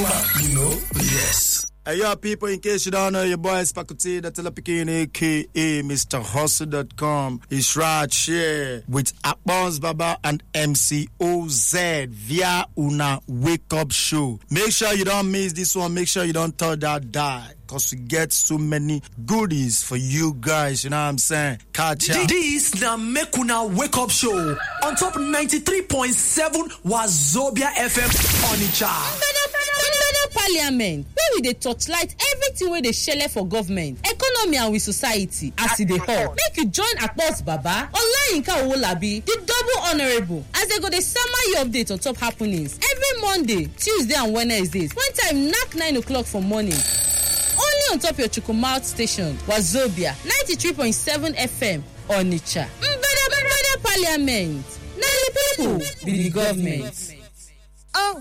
Yes. Hey, yo, people, in case you don't know, your boy is Pakuti, the Telepikin, a.k.a. Mr. Hustle.com. It's right here with Akbons Baba and MC OZ via Una Wake Up Show. Make sure you don't miss this one. Make sure you don't tell that die. Because we get so many goodies for you guys. You know what I'm saying? Catch ya. This na Make Una Wake Up Show. On top 93.7 Wazobia FM Onitsha. Parliament where we dey torchlight everything wey dey shele for government, economy and with society as e dey hot. Make you join Akpos Baba, Olayinka Owolabi, the double honourable as they go dey sama you update on top happenings every Monday, Tuesday and Wednesdays when time knack 9 o'clock for morning. Only on top your Chukwumalt station, Wazobia 93.7 FM Onitsha. Mbada Parliament. Na the people be the government. Oh,